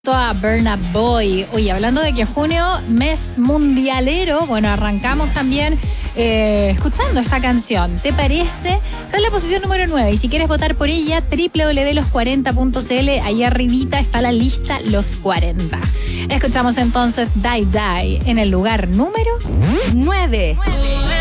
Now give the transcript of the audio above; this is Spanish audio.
A Burna Boy. Oye, hablando de que junio, mes mundialero, bueno, arrancamos también escuchando esta canción. ¿Te parece? Está en la posición número 9 y si quieres votar por ella, www.los40.cl, ahí arribita está la lista Los 40. Escuchamos entonces Die Die en el lugar número 9.